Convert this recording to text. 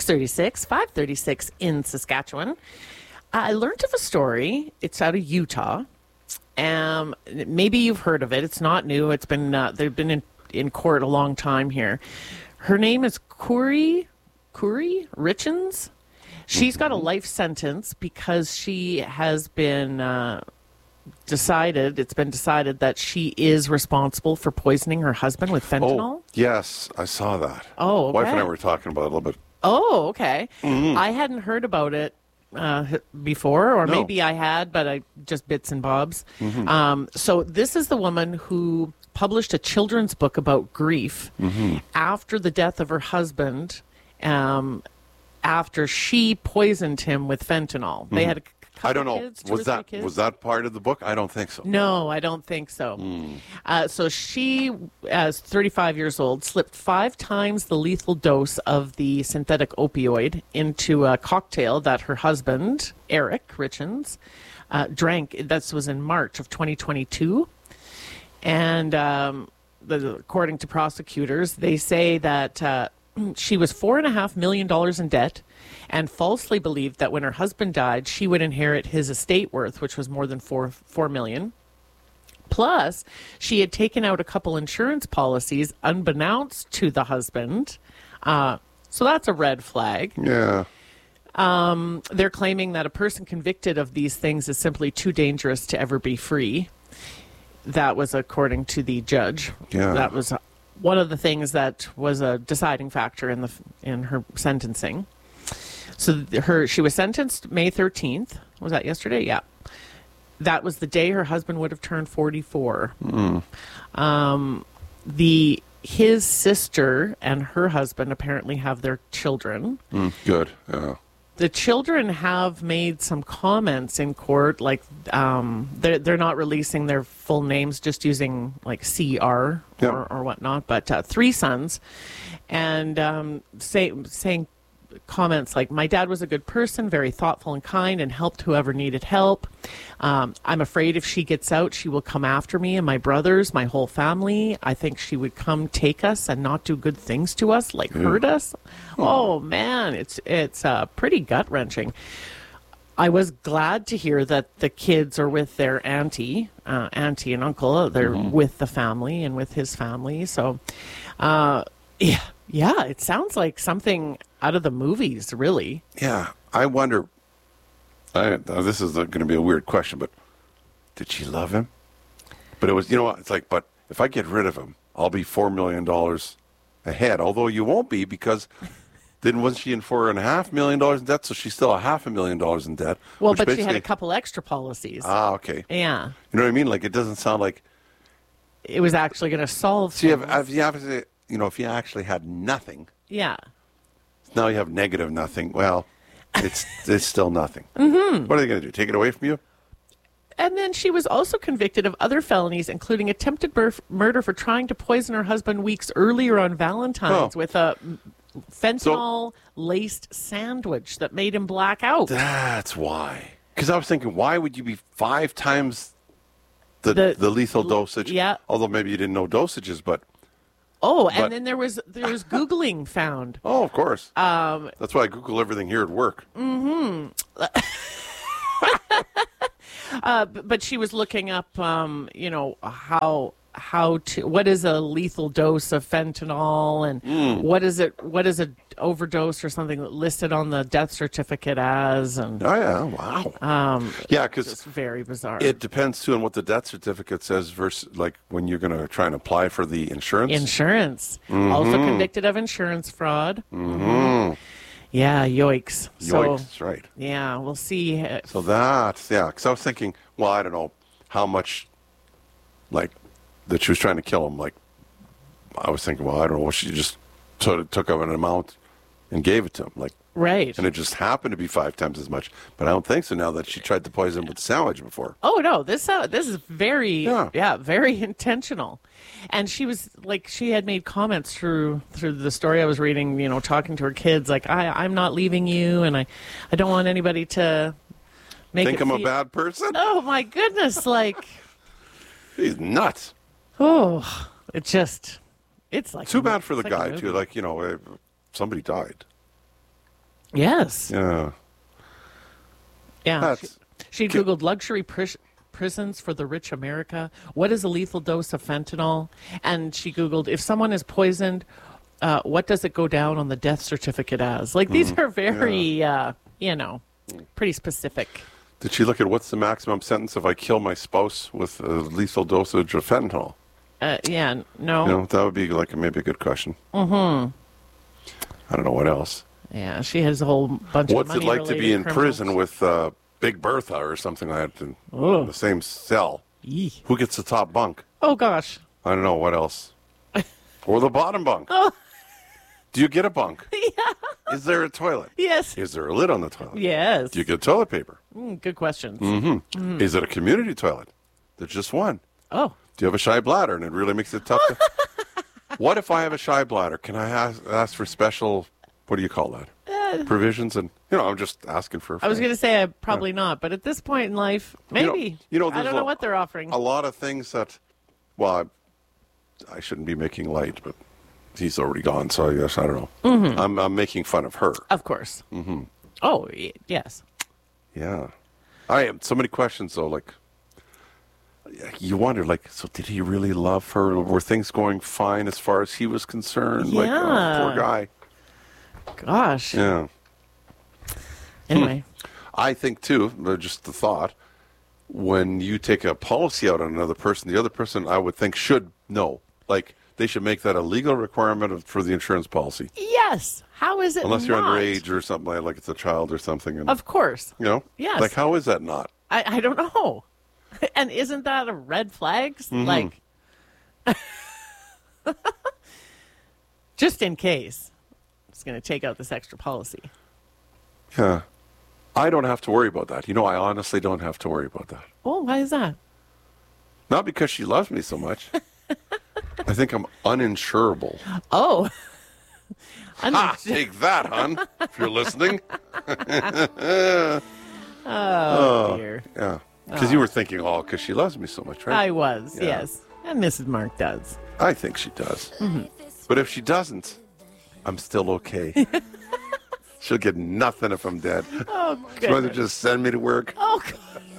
6:36, 5:36 in Saskatchewan. I learned of a story. It's out of Utah. Maybe you've heard of it. It's not new. It's been they've been in court a long time here. Her name is Kouri Richens. She's got a life sentence because she has been it's been decided that she is responsible for poisoning her husband with fentanyl. Oh, yes, I saw that. Oh, okay. Wife and I were talking about it a little bit. Oh, okay. I hadn't heard about it before, or maybe I had, but I just bits and bobs. So this is the woman who published a children's book about grief after the death of her husband, after she poisoned him with fentanyl. They had a couple I don't know. Kids, Was that part of the book? I don't think so. No, I don't think so. So she, as 35 years old, slipped 5 times the lethal dose of the synthetic opioid into a cocktail that her husband, Eric Richens, drank. That was in March of 2022. And according to prosecutors, they say that she was $4.5 million in debt and falsely believed that when her husband died, she would inherit his estate worth, which was more than $4 million. Plus, she had taken out a couple insurance policies unbeknownst to the husband. So that's a red flag. Yeah. They're claiming that a person convicted of these things is simply too dangerous to ever be free. That was according to the judge. Yeah. That was one of the things that was a deciding factor in her sentencing. So she was sentenced May 13th. Was that yesterday? Yeah. That was the day her husband would have turned 44. His sister and her husband apparently have their children. Good. Yeah. The children have made some comments in court, like they're not releasing their full names, just using like CR or whatnot. But 3 sons, and saying comments like, "My dad was a good person, very thoughtful and kind, and helped whoever needed help. I'm afraid if she gets out, she will come after me and my brothers, my whole family. I think she would come take us and not do good things to us, like hurt us." Oh man, it's pretty gut-wrenching. I was glad to hear that the kids are with their auntie and uncle. They're with the family and with his family. So, yeah, it sounds like something out of the movies, really. Yeah, I wonder. This is going to be a weird question, but did she love him? But it was, you know what? It's like, but if I get rid of him, I'll be $4 million ahead. Although you won't be, because then wasn't she in $4.5 million in debt? So she's still $500,000 in debt. Well, but she had a couple extra policies. Ah, okay. Yeah. You know what I mean? Like, it doesn't sound like it was actually going to solve. So if you actually had nothing. Yeah. Now you have negative nothing. Well, it's still nothing. What are they going to do? Take it away from you? And then she was also convicted of other felonies, including attempted murder for trying to poison her husband weeks earlier on Valentine's with a fentanyl-laced sandwich that made him black out. That's why. Because I was thinking, why would you be 5 times the lethal dosage? Yeah. Although maybe you didn't know dosages, but... And then there was Googling found. Oh, of course. That's why I Google everything here at work. But she was looking up, what is a lethal dose of fentanyl, and what is an overdose or something listed on the death certificate as, and wow. Yeah, because it's very bizarre. It depends too on what the death certificate says versus like when you're going to try and apply for the insurance. Also convicted of insurance fraud. Yeah, yoicks. Yoicks, right. Yeah, we'll see. So that's, because I was thinking, well, I don't know how much, like, that she was trying to kill him. Like, I was thinking, well, I don't know, she just took up an amount and gave it to him. Like, right. And it just happened to be 5 times as much. But I don't think so now that she tried to poison him with sandwich before. Oh, no, this is very, very intentional. And she was like, she had made comments through the story I was reading, talking to her kids, like, I'm not leaving you, and I don't want anybody to think I'm a bad person. Oh my goodness, like, he's nuts. Oh, it's like too bad for the guy too. Like, somebody died. Yes. Yeah. Yeah. That's She Googled luxury prisons for the rich America. What is a lethal dose of fentanyl? And she Googled, if someone is poisoned, what does it go down on the death certificate as? Like, these are very, pretty specific. Did she look at what's the maximum sentence if I kill my spouse with a lethal dosage of fentanyl? Yeah, no. You know, that would be like maybe a good question. Mm-hmm. I don't know what else. Yeah, she has a whole bunch What's of it like to be in criminals. prison with Big Bertha or something like that in the same cell? Yee. Who gets the top bunk? Oh, gosh. I don't know. What else? Or the bottom bunk? Do you get a bunk? Yeah. Is there a toilet? Yes. Is there a lid on the toilet? Yes. Do you get toilet paper? Good questions. Is it a community toilet? There's just one. Oh. Do you have a shy bladder and it really makes it tough? What if I have a shy bladder? Can I ask for special, what do you call that? Provisions? And, I'm just asking for a I was friend. going to say probably not, but at this point in life, maybe. I there's don't know what they're offering. A lot of things that, well, I shouldn't be making light, but he's already gone, so I guess, I don't know. Mm-hmm. I'm making fun of her. Of course. Mm-hmm. Oh, yes. Yeah. I have so many questions, though, like, you wonder, like, so did he really love her? Were things going fine as far as he was concerned? Yeah. Like, oh, poor guy. Gosh. Yeah. Anyway. I think, too, just the thought, when you take a policy out on another person, the other person, I would think, should know. Like, they should make that a legal requirement for the insurance policy. Yes. How is it Unless you're not? underage or something, like it's a child or something. And, Of course. Yes. Like, how is that not? I don't know. And isn't that a red flag? Like, just in case. I'm just going to take out this extra policy. Yeah. I don't have to worry about that. I honestly don't have to worry about that. Oh, why is that? Not because she loves me so much. I think I'm uninsurable. Oh. Take that, hon, if you're listening. Oh, dear. Yeah. Because you were thinking, because she loves me so much, right? I was, Yeah. yes. And Mrs. Mark does. I think she does. Mm-hmm. But if she doesn't, I'm still okay. She'll get nothing if I'm dead. Oh, She'd rather goodness. just send me to work. Oh, God.